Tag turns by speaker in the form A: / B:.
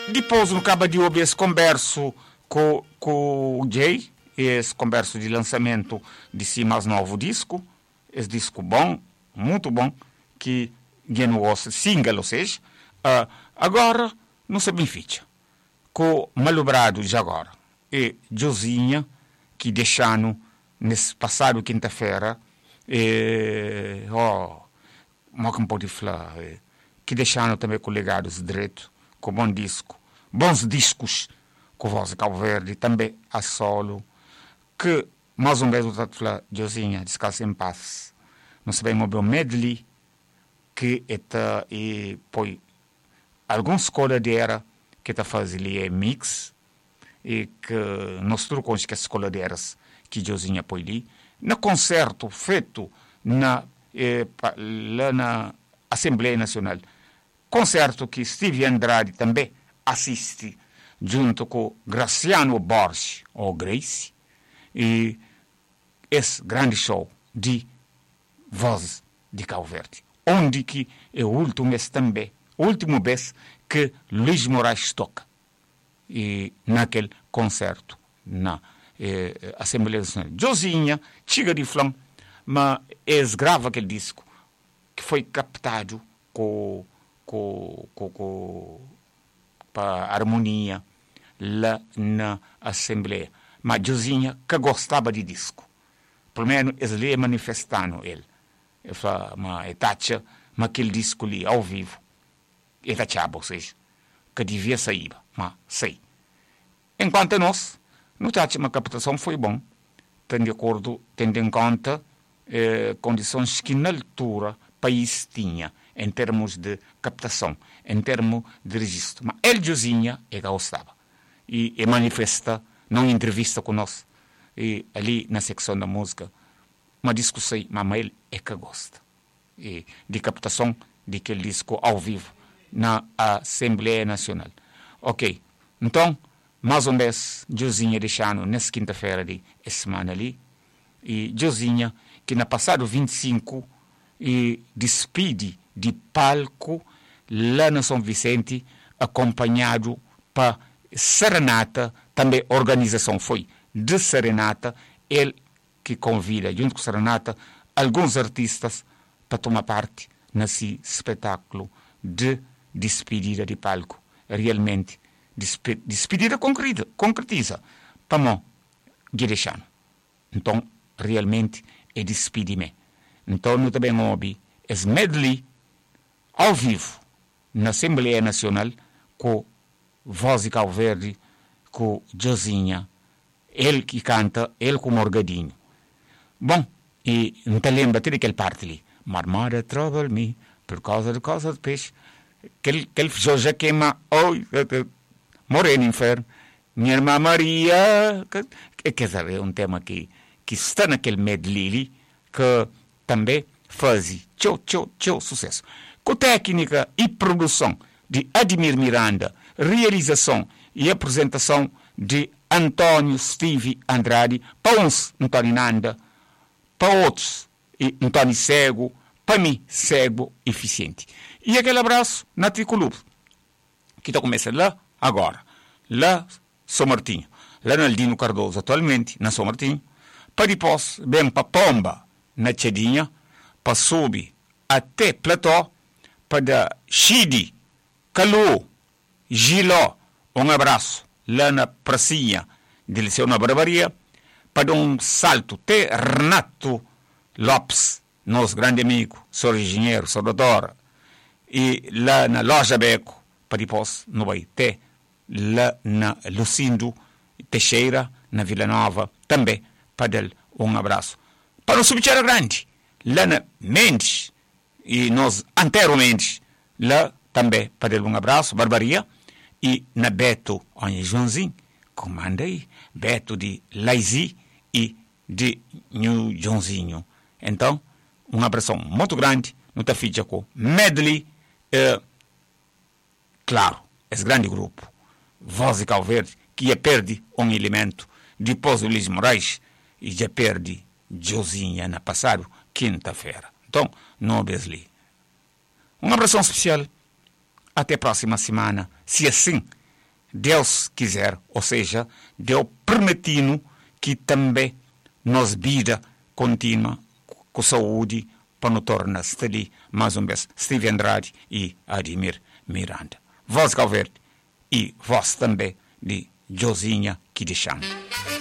A: Depois, no cabo de ouvir esse converso com o Jay, esse converso de lançamento de si mais novo disco, esse disco bom, muito bom, que ganhou o single, ou seja, agora não se bem ficha. Com Malobrado de agora e Josinha, que deixaram nesse passado quinta-feira, não pode falar, que deixaram também com legados direito, com bom disco, bons discos, com voz de Cabo Verde, também a solo, que mais um vez eu falar, Josinha, descansa em paz. Não se bem mover um medley, que está e põe alguns escola dera que está fazendo mix, e que nós trocamos que as escola deras que Josinha põe ali, no concerto feito lá na Assembleia Nacional, concerto que Steve Andrade também assiste junto com Graciano Borges, ou Grace, e esse grande show de voz de Cabo Verde, onde que é o último mês também, o último mês que Luís Moraes toca, e naquele concerto na Assembleia Nacional. Josinha chega de Flão, mas grava aquele disco que foi captado com a harmonia lá na Assembleia. Mas Josinha que gostava de disco. Pelo menos ele é manifestando ele. Ele fala, mas aquele disco ali, ao vivo, é tachado, ou seja, que devia sair, mas sei. Enquanto nós, no tacho, a captação foi bom, tendo em conta condições que na altura o país tinha, em termos de captação, em termos de registro. Mas ele, Josinha, gostava. E manifesta, numa entrevista conosco, e ali na secção da música, uma discussão, mas ele que gosta. E de captação daquele disco ao vivo na Assembleia Nacional. Ok, então, mais uma vez, Josinha deixando nessa quinta-feira de semana ali, e Josinha, que na passado 25, e despede de palco lá na São Vicente, acompanhado para serenata, também a organização foi de serenata, ele que convida, junto com serenata, alguns artistas para tomar parte nesse espetáculo de despedida de palco. Realmente, despedida concretiza, para mim, deixando. Então, realmente, é despedir-me. Então, nós também ouvi esse medley ao vivo na Assembleia Nacional com voz de Cabo Verde, com Josinha, ele que canta, ele com Morgadinho. Bom, e não te lembra até daquele parte ali. Marmara trouble me, por causa de peixe. Aquele Jorge queima, moreno inferno. Minha irmã Maria. Quer dizer, é um tema que está naquele medley que também faz tchau sucesso. Com técnica e produção de Admir Miranda, realização e apresentação de Antônio Steve Andrade, para uns Antônio Nanda, para outros Antônio Cego, para mim Cego eficiente. E aquele abraço na Tricolor, que está começando lá agora, lá São Martinho, lá no Aldino Cardoso atualmente, na São Martinho, para depois bem para Pomba, na Tchedinha, para subir até Plató, para Chidi, Calu, Giló, um abraço lá na pracinha de Liceu na Barbaria, para dar um salto até Renato Lopes, nosso grande amigo, sou engenheiro, sou doutor, e lá na Loja Beco, para depois não vai ter lá na Lucindo Teixeira, na Vila Nova, também para dar um abraço. Para o Subitiara Grande, lá na Mendes, e nós anteriormente, lá também para dar um abraço, Barbaria, e na Beto, onde Joãozinho, comanda aí, Beto de Laizi e de New Joãozinho. Então, um abração muito grande, no Taficha com medley, claro, esse grande grupo, Voz de Cabo Verde, que já perde um elemento, depois do Luís Moraes, e já perde Josinha na passado, quinta-feira. Então, não obesli. Um abração especial. Até a próxima semana, se assim Deus quiser, ou seja, Deus permitindo que também nos vida contínua com saúde para nos tornar ali mais uma vez Steve Andrade e Ademir Miranda. Voz Galverde e voz também de Josinha Kidichan.